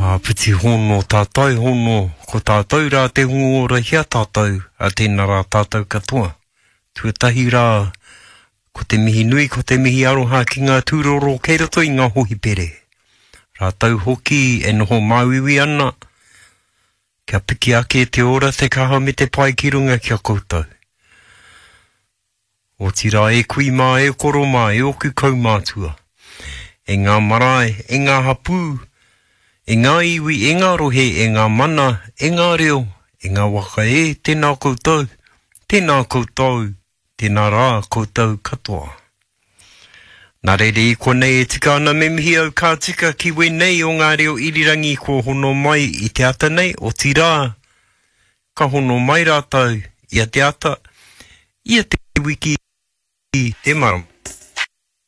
Piti hono tātou hono, ko tātou rā te hongo ora hia tātou, a tēnā rā tātou katoa. Tuatahi rā, ko te mihi nui, ko te mihi aroha ki ngā tūroro kei roto i ngā hohi pere. Rātau hoki e noho mauiwi ana, kia piki ake te ora te kaha me te pai ki runga kia koutou. O tira e kui mā, e koro mā, e oku kaumātua. E ngā marae, e ngā hapū, e ngā iwi, e ngā rohe, e ngā mana, e ngā reo, e ngā waka e, tēnā koutou, tēnā rā koutou katoa. Nā rere I konei e tika ana me mihi au kā tika ki wenei o ngā reo irirangi ko hono mai I te ata nei, o tira, ka hono mai rātau, ia te ata, ia te wiki, te maram.